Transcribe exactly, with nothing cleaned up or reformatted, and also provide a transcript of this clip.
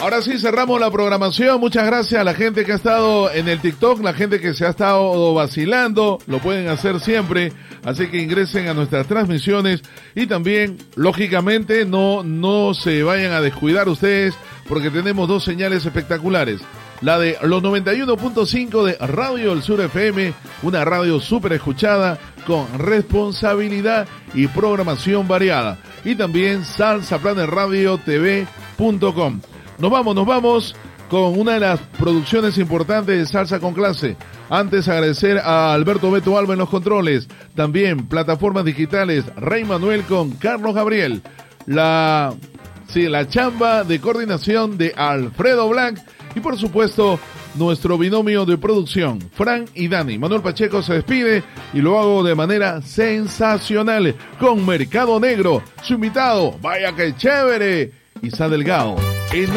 Ahora sí, cerramos la programación. Muchas gracias a la gente que ha estado en el TikTok, la gente que se ha estado vacilando. Lo pueden hacer siempre. Así que ingresen a nuestras transmisiones. Y también, lógicamente, no, no se vayan a descuidar ustedes, porque tenemos dos señales espectaculares. La de los noventa y uno punto cinco de Radio El Sur F M, una radio súper escuchada, con responsabilidad y programación variada. Y también Salsa Planet Radio T V punto com. Nos vamos, nos vamos con una de las producciones importantes de Salsa con Clase. Antes, agradecer a Alberto Beto Alba en los controles. También plataformas digitales, Rey Manuel con Carlos Gabriel. La, sí, la chamba de coordinación de Alfredo Blanc. Y por supuesto, nuestro binomio de producción, Fran y Dani. Manuel Pacheco se despide y lo hago de manera sensacional con Mercado Negro. Su invitado, vaya que chévere, Isa Delgado. En